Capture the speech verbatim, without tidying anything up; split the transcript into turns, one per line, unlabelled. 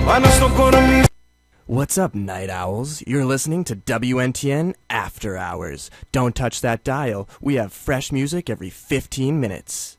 ma non sto ancora mi...
What's up, night owls? You're listening to W N T N After Hours. Don't touch that dial. We have fresh music every fifteen minutes.